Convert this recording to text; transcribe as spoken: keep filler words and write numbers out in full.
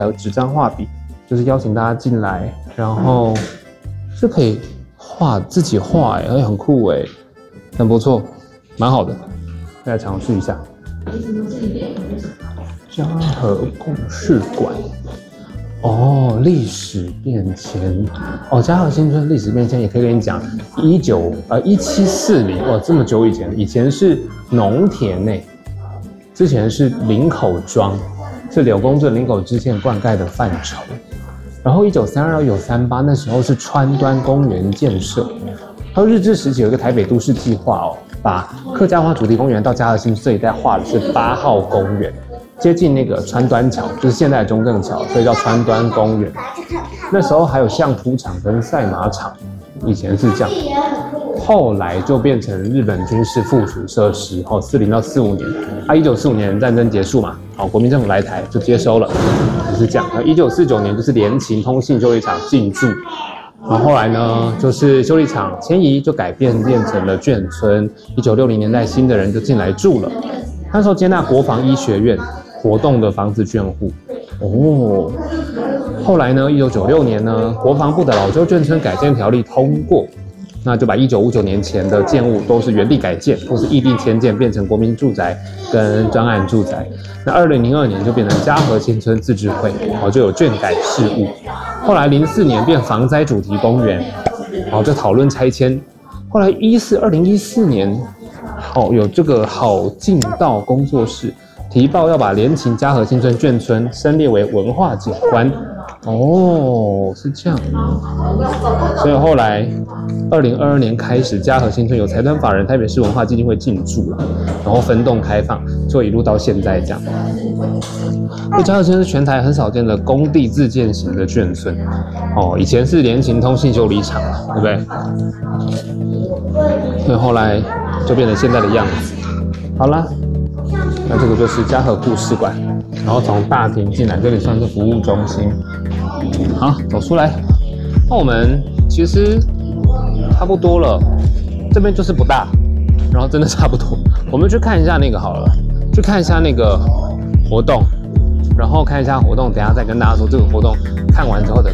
还有纸张画笔，就是邀请大家进来，然后是可以画自己画，哎，很酷哎，很不错，蛮好的，大家尝试一下。嘉禾故事馆。哦，历史变迁哦，嘉禾新村历史变迁也可以跟你讲，一九呃一七四零哦，这么久以前，以前是农田呢，之前是林口庄，是柳公圳林口支线灌溉的范畴。然后一九三二到一九三八那时候是川端公园建设，还有日治时期有一个台北都市计划哦，把客家花主题公园到嘉禾新村这一带划的是八号公园。接近那个川端桥，就是现在的中正桥，所以叫川端公园。那时候还有相扑场跟赛马场，以前是这样。后来就变成日本军事附属设施。哦，四零到四五年，啊，一九四五年战争结束嘛，好，国民政府来台就接收了，就是这样。那一九四九年就是联勤通信修理厂进驻，然后后来呢，就是修理厂迁移就改变变成了眷村。一九六零年代新的人就进来住了，那时候接纳国防医学院。活动的房子眷户哦，后来呢？一九九六年呢，国防部的老旧眷村改建条例通过，那就把一九五九年前的建物都是原地改建或是议定迁建，变成国民住宅跟专案住宅。那二零零二年就变成嘉禾新村自治会，哦，就有眷改事务。后来零四年变防灾主题公园，哦，就讨论拆迁。后来一四二零一四年，哦，有这个好进道工作室。提报要把联勤嘉禾新村眷村升列为文化景观，哦，是这样，所以后来二零二二年开始，嘉禾新村有财团法人台北市文化基金会进驻了，然后分栋开放，就一路到现在这样。这嘉禾新村是全台很少见的工地自建型的眷村，哦，以前是联勤通信修理厂，对不对？所以后来就变成现在的样子。好啦。那这个就是嘉禾故事馆，然后从大厅进来，这里算是服务中心。好，走出来，那我们其实差不多了，这边就是不大，然后真的差不多。我们去看一下那个好了，去看一下那个活动，然后看一下活动，等一下再跟大家说这个活动看完之后的